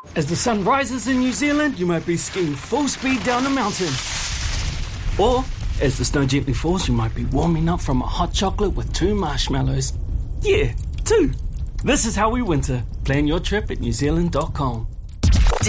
As the sun rises in New Zealand, you might be skiing full speed down a mountain. Or, as the snow gently falls, you might be warming up from a hot chocolate with 2 marshmallows. Yeah, 2. This is how we winter. Plan your trip at newzealand.com.